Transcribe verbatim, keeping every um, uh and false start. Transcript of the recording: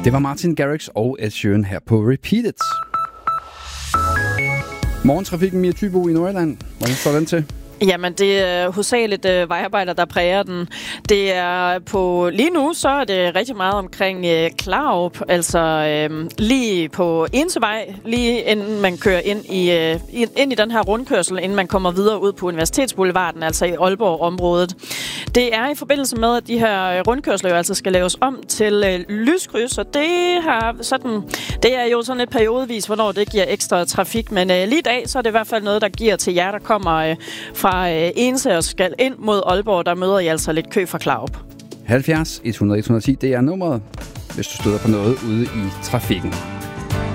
Det var Martin Garrix og Ed Sheeran her på Repeated. Morgentrafikken, Mia Thybo i Nordjylland. Hvordan står den til? Jamen, det er hovedsageligt øh, vejarbejder, der præger den. Det er på lige nu, så er det rigtig meget omkring øh, Klarup, altså øh, lige på Ensevej, lige inden man kører ind i, øh, ind i den her rundkørsel, inden man kommer videre ud på Universitetsboulevarden, altså i Aalborg-området. Det er i forbindelse med, at de her rundkørsler jo altså skal laves om til øh, lyskryds, og det, har sådan, det er jo sådan et periodevis, hvornår det giver ekstra trafik, men øh, lige i dag, så er det i hvert fald noget, der giver til jer, der kommer øh, fra Ense og skal ind mod Aalborg, der møder I altså lidt kø fra Klarup. halvfjerds et hundrede et hundrede og ti, det er nummeret, hvis du støder på noget ude i trafikken.